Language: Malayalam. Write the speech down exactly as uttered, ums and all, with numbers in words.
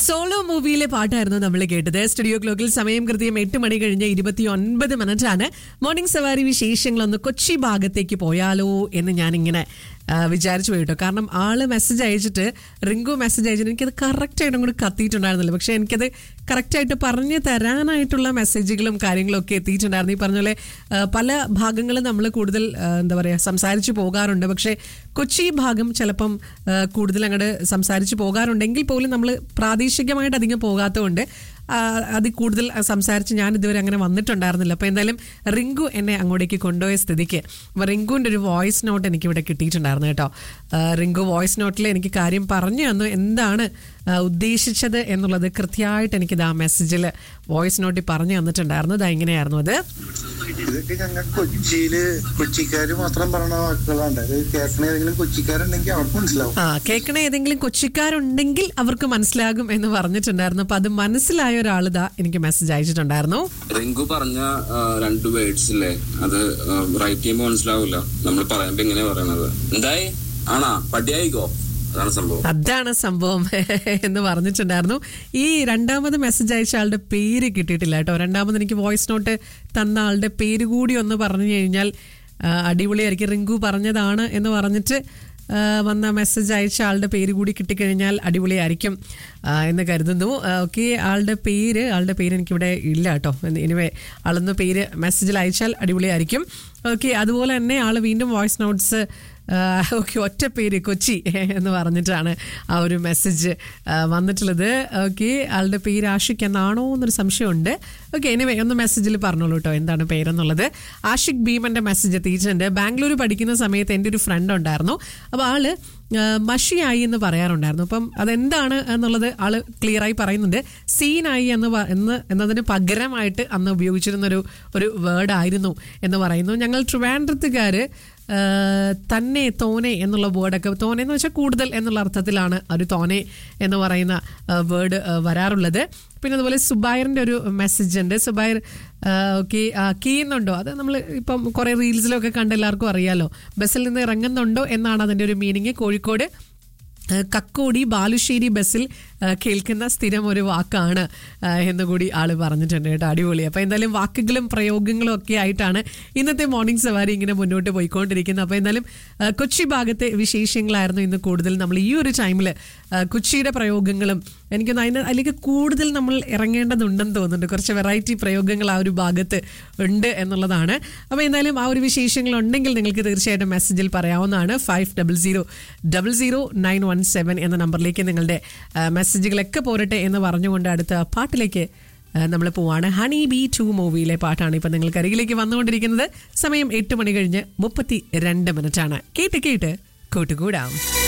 സോളോ മൂവിയിലെ പാട്ടായിരുന്നു നമ്മൾ കേട്ടത്. സ്റ്റുഡിയോ ക്ലോക്കിൽ സമയം കൃത്യം എട്ട് മണി കഴിഞ്ഞ് ഇരുപത്തി ഒൻപത് മിനിറ്റ് ആണ്. മോർണിംഗ് സവാരി വിശേഷങ്ങളൊന്ന് കൊച്ചി ഭാഗത്തേക്ക് പോയാലോ എന്ന് ഞാനിങ്ങനെ വിചാരിച്ചു പോയിട്ടോ. കാരണം ആള് മെസ്സേജ് അയച്ചിട്ട് റിങ്കു മെസ്സേജ് അയച്ചിട്ട് എനിക്കത് കറക്റ്റായിട്ടും കൂടി കത്തിയിട്ടുണ്ടായിരുന്നില്ല. പക്ഷെ എനിക്കത് കറക്റ്റായിട്ട് പറഞ്ഞു തരാനായിട്ടുള്ള മെസ്സേജുകളും കാര്യങ്ങളും ഒക്കെ എത്തിയിട്ടുണ്ടായിരുന്നു. ഈ പറഞ്ഞ പോലെ പല ഭാഗങ്ങളും നമ്മൾ കൂടുതൽ എന്താ പറയുക സംസാരിച്ച് പോകാറുണ്ട്. പക്ഷേ കൊച്ചി ഭാഗം ചിലപ്പം കൂടുതൽ അങ്ങോട്ട് സംസാരിച്ച് പോകാറുണ്ടെങ്കിൽ പോലും നമ്മൾ പ്രാദേശികമായിട്ട് അധികം പോകാത്തതുകൊണ്ട് അതിൽ കൂടുതൽ സംസാരിച്ച് ഞാൻ ഇതുവരെ അങ്ങനെ വന്നിട്ടുണ്ടായിരുന്നില്ല. അപ്പോൾ എന്തായാലും റിങ്കു എന്നെ അങ്ങോട്ടേക്ക് കൊണ്ടുപോയ സ്ഥിതിക്ക് അപ്പോൾ റിങ്കുവിൻ്റെ ഒരു വോയിസ് നോട്ട് എനിക്കിവിടെ കിട്ടിയിട്ടുണ്ടായിരുന്നു കേട്ടോ. റിങ്കു വോയിസ് നോട്ടിൽ എനിക്ക് കാര്യം പറഞ്ഞു തന്നു, എന്താണ് ഉദ്ദേശിച്ചത് എന്നുള്ളത് കൃത്യമായിട്ട് എനിക്കിത് ആ മെസ്സേജിൽ വോയിസ് നോട്ടിൽ പറഞ്ഞു തന്നിട്ടുണ്ടായിരുന്നു. അത് എങ്ങനെയായിരുന്നു അത്? ഇതൊക്കെ ഞങ്ങൾ കൊച്ചിയില് കൊച്ചിക്കാര് മാത്രം പറഞ്ഞ വാക്കുകളാണ്. കേൾക്കണ ഏതെങ്കിലും കൊച്ചിക്കാരുണ്ടെങ്കിൽ അവർക്ക് മനസ്സിലാവും. ആ കേൾക്കണ ഏതെങ്കിലും കൊച്ചിക്കാരുണ്ടെങ്കിൽ അവർക്ക് മനസ്സിലാകും എന്ന് പറഞ്ഞിട്ടുണ്ടായിരുന്നു. അപ്പൊ അത് മനസ്സിലായ ഒരാളിതാ എനിക്ക് മെസ്സേജ് അയച്ചിട്ടുണ്ടായിരുന്നു. റിങ്കു പറഞ്ഞ രണ്ട് വേർഡ്സ് ഇല്ലേ, അത് റൈറ്റ് ചെയ്യുമ്പോൾ മനസ്സിലാവില്ല. നമ്മൾ പറയുമ്പോ ഇങ്ങനെ പറയണത് എന്തായി ആണാ പട്ടിയായിക്കോ, അതാണ് സംഭവം അതാണ് സംഭവം എന്ന് പറഞ്ഞിട്ടുണ്ടായിരുന്നു. ഈ രണ്ടാമത് മെസ്സേജ് അയച്ച ആളുടെ പേര് കിട്ടിയിട്ടില്ല കേട്ടോ. രണ്ടാമത് എനിക്ക് വോയിസ് നോട്ട് തന്ന ആളുടെ പേര് കൂടി ഒന്ന് പറഞ്ഞു കഴിഞ്ഞാൽ അടിപൊളിയായിരിക്കും. റിങ്കു പറഞ്ഞതാണ് എന്ന് പറഞ്ഞിട്ട് വന്ന മെസ്സേജ് അയച്ച ആളുടെ പേര് കൂടി കിട്ടിക്കഴിഞ്ഞാൽ അടിപൊളിയായിരിക്കും എന്ന് കരുതുന്നു. ഓക്കെ, ആളുടെ പേര് ആളുടെ പേര് എനിക്കിവിടെ ഇല്ല കേട്ടോ. എനിവേ ആളൊന്ന് പേര് മെസ്സേജിൽ അയച്ചാൽ അടിപൊളിയായിരിക്കും. ഓക്കെ, അതുപോലെ തന്നെ ആൾ വീണ്ടും വോയിസ് നോട്ട്സ് ഓക്കെ ഒറ്റ പേര് കൊച്ചി എന്ന് പറഞ്ഞിട്ടാണ് ആ ഒരു മെസ്സേജ് വന്നിട്ടുള്ളത്. ഓക്കെ, ആളുടെ പേര് ആഷിഖ് എന്നാണോ എന്നൊരു സംശയമുണ്ട്. ഓക്കെ, എനിവേ ഒന്ന് മെസ്സേജിൽ പറഞ്ഞോളൂ കേട്ടോ എന്താണ് പേരെന്നുള്ളത്. ആഷിഖ് ഭീമന്റെ മെസ്സേജ് എത്തിയിട്ടുണ്ട്. ബാംഗ്ലൂർ പഠിക്കുന്ന സമയത്ത് എൻ്റെ ഒരു ഫ്രണ്ട് ഉണ്ടായിരുന്നു. അപ്പോൾ ആള് മഷിയായി എന്ന് പറയാറുണ്ടായിരുന്നു. അപ്പം അതെന്താണ് എന്നുള്ളത് ആള് ക്ലിയർ ആയി പറയുന്നുണ്ട്. സീനായി എന്ന് എന്ന് എന്നതിന് പകരമായിട്ട് അന്ന് ഉപയോഗിച്ചിരുന്നൊരു ഒരു വേർഡ് ആയിരുന്നു എന്ന് പറയുന്നു. ഞങ്ങൾ ട്രിവാൻഡ്രത്തുകാര് തന്നെ തോനെ എന്നുള്ള വേർഡൊക്കെ, തോനെ എന്ന് വെച്ചാൽ കൂടുതൽ എന്നുള്ള അർത്ഥത്തിലാണ് ഒരു തോനെ എന്ന് പറയുന്ന വേർഡ് വരാറുള്ളത്. പിന്നെ അതുപോലെ സുബൈറിൻ്റെ ഒരു മെസ്സേജ് ഉണ്ട്. സുബൈർ ഓക്കെ കീയുന്നുണ്ടോ, അത് നമ്മൾ ഇപ്പം കുറേ റീൽസിലൊക്കെ കണ്ട് എല്ലാവർക്കും അറിയാലോ. ബസ്സിൽ നിന്ന് ഇറങ്ങുന്നുണ്ടോ എന്നാണ് അതിൻ്റെ ഒരു മീനിങ്. കോഴിക്കോട് കക്കോടി ബാലുശ്ശേരി ബസ്സിൽ കേൾക്കുന്ന സ്ഥിരം ഒരു വാക്കാണ് എന്നുകൂടി ആള് പറഞ്ഞിട്ടുണ്ട് കേട്ടോ. അടിപൊളി. അപ്പോൾ എന്തായാലും വാക്കുകളും പ്രയോഗങ്ങളും ഒക്കെ ആയിട്ടാണ് ഇന്നത്തെ മോർണിംഗ് സവാരി ഇങ്ങനെ മുന്നോട്ട് പോയിക്കൊണ്ടിരിക്കുന്നത്. അപ്പോൾ എന്തായാലും കൊച്ചി ഭാഗത്തെ വിശേഷങ്ങളായിരുന്നു ഇന്ന് കൂടുതൽ. നമ്മൾ ഈ ഒരു ടൈമിൽ കൊച്ചിയുടെ പ്രയോഗങ്ങളും എനിക്കൊന്ന് അതിന് അതിലേക്ക് കൂടുതൽ നമ്മൾ ഇറങ്ങേണ്ടതുണ്ടെന്ന് തോന്നുന്നുണ്ട്. കുറച്ച് വെറൈറ്റി പ്രയോഗങ്ങൾ ആ ഒരു ഭാഗത്ത് ഉണ്ട് എന്നുള്ളതാണ്. അപ്പോൾ എന്തായാലും ആ ഒരു വിശേഷങ്ങൾ ഉണ്ടെങ്കിൽ നിങ്ങൾക്ക് തീർച്ചയായിട്ടും മെസ്സേജിൽ പറയാവുന്നതാണ്. Five double zero double zero nine one seven എന്ന നമ്പറിലേക്ക് നിങ്ങളുടെ മെസ്സേജുകളൊക്കെ പോരട്ടെ എന്ന് പറഞ്ഞുകൊണ്ട് അടുത്ത പാട്ടിലേക്ക് നമ്മൾ പോവാണ്. ഹണി ബി ടു മൂവിയിലെ പാട്ടാണ് ഇപ്പം നിങ്ങൾക്ക് അരികിലേക്ക് വന്നുകൊണ്ടിരിക്കുന്നത്. സമയം എട്ട് മണി കഴിഞ്ഞ് മുപ്പത്തി രണ്ട് മിനിറ്റ് ആണ്. കേട്ട് കേട്ട് കൂട്ടുകൂടാം.